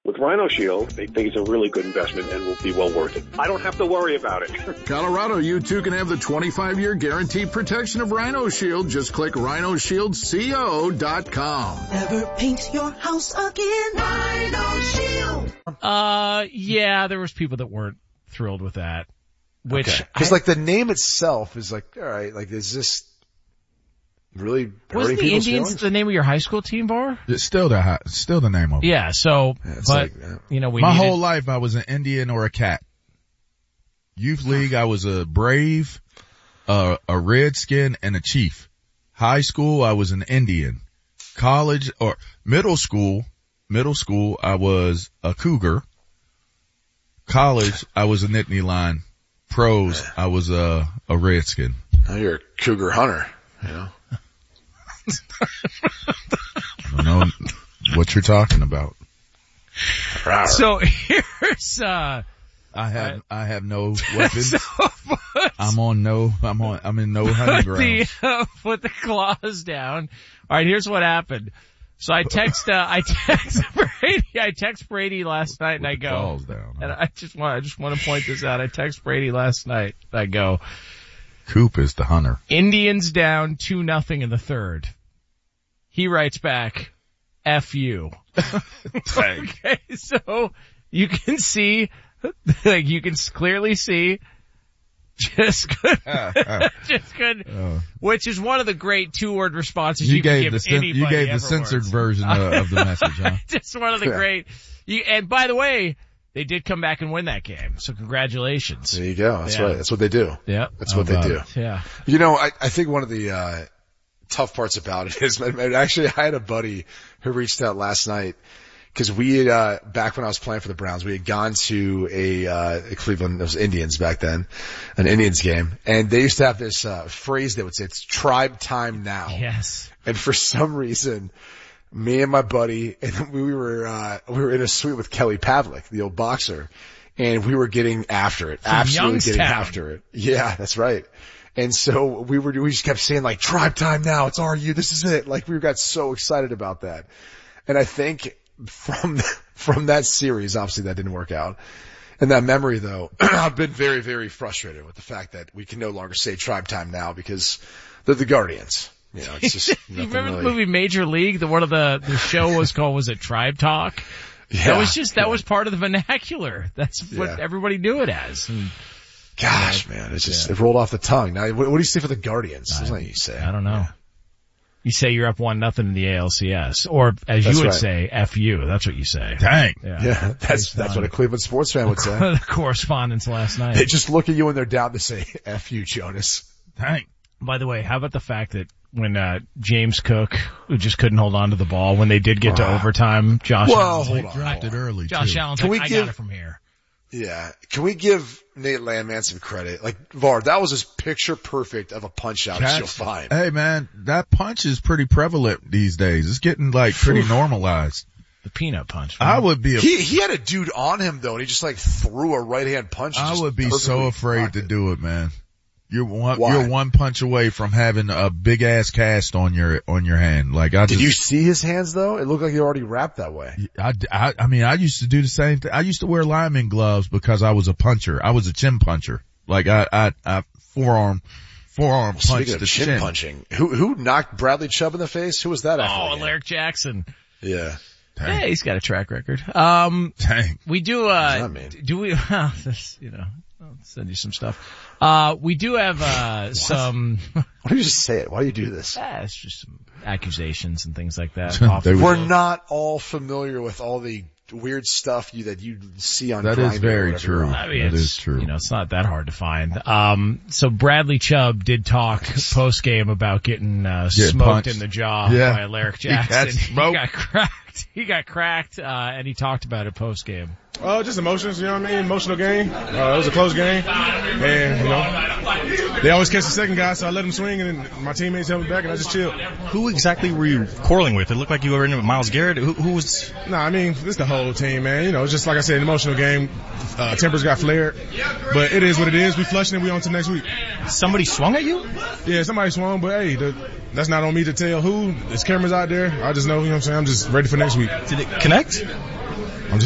With Rhino Shield, they think it's a really good investment and will be well worth it. I don't have to worry about it. Colorado, you too can have the 25-year guaranteed protection of Rhino Shield. Just click rhinoshieldco.com. Never paint your house again. Rhino Shield. Yeah, there was people that weren't thrilled with that. Which, because like the name itself is like, all right, like is this really hurting the people's Indians feelings? the name of your high school team, Bar? It's still the name of it. Yeah, so, but, you know, my whole life I was an Indian or a cat. Youth league, I was a Brave, a Redskin, and a Chief. High school, I was an Indian. College or middle school, I was a Cougar. College, I was a Nittany Lion. Pros, I was a Redskin. Now you're a Cougar hunter, you know. I don't know what you're talking about. So here's, I have no weapons. I'm in no hunting grounds. Put the claws down. All right, here's what happened. So I text Brady last night and I go, claws down, and I just want to point this out. I text Brady last night. I go, Coop is the hunter. Indians down 2-0 in the third. He writes back, F you. Okay, so you can see, like you can clearly see, just good, which is one of the great 2-word responses you can give anybody. You gave the censored version of the message, huh? Just one of the great, and by the way, they did come back and win that game, so congratulations. There you go. That's right. That's what they do. Yeah. That's what they do. Yeah. You know, I think one of the, tough parts about it is, actually I had a buddy who reached out last night because we had, back when I was playing for the Browns, we had gone to a Cleveland, it was Indians back then, an Indians game, and they used to have this, phrase that would say, it's tribe time now. Yes. And for some reason, me and my buddy, and we were in a suite with Kelly Pavlik, the old boxer, and we were getting after it. Absolutely getting after it. Yeah, that's right. And so we just kept saying like, tribe time now, it's RU, this is it. Like we got so excited about that. And I think from that series, obviously that didn't work out. And that memory though, I've been very, very frustrated with the fact that we can no longer say tribe time now because they're the Guardians. You know, it's just you remember the movie Major League? The show was it Tribe Talk? Yeah. That was part of the vernacular. That's what everybody knew it as. And, gosh, man, it's just, it rolled off the tongue. Now, what do you say for the Guardians? That's what you say. I don't know. Yeah. You say you're up 1-0 in the ALCS, or as you would say, F you. That's what you say. Dang. Yeah, that's what a Cleveland sports fan would say. The correspondence last night. They just look at you when they're down to say, F you, Jonas. Dang. By the way, how about the fact that when James Cook, who just couldn't hold on to the ball, when they did get to overtime, Josh Allen dropped it early. Josh Allen's like, I got it from here. Yeah. Can we give Nate Landman some credit? Like, VAR, that was as picture perfect of a punch out as you'll find. Hey man, that punch is pretty prevalent these days. It's getting like pretty normalized. The peanut punch. Man. I would be he had a dude on him though, and he just like threw a right hand punch. I would be so afraid to do it, man. You're one punch away from having a big ass cast on your hand. Like did you see his hands though? It looked like he already wrapped that way. I mean, I used to do the same thing. I used to wear lineman gloves because I was a puncher. I was a chin puncher. Like I forearm punched the chin. Punching. Who knocked Bradley Chubb in the face? Who was that? Alaric Jackson. Yeah. Dang. Yeah, he's got a track record. Dang. We do, do we, I'll send you some stuff. We do have, some. Why don't you just say it? Why do you do this? It's just some accusations and things like that. We're not all familiar with all the weird stuff that you see on That Grindr is very true. I mean, that is true. You know, it's not that hard to find. So Bradley Chubb did talk post game about getting smoked punched in the jaw by Alaric Jackson. He got cracked, and he talked about it post game. Just emotions, you know what I mean? Emotional game. It was a close game. And, you know, they always catch the second guy, so I let him swing, and then my teammates held me back, and I just chilled. Who exactly were you quarreling with? It looked like you were in with Myles Garrett. Who was? Nah, I mean, it's the whole team, man. You know, it's just like I said, an emotional game. Tempers got flared. But it is what it is. We flushing it. We on to next week. Somebody swung at you? Yeah, somebody swung, but hey, that's not on me to tell who. There's cameras out there. I just know, you know what I'm saying? I'm just ready for next week. Did it connect?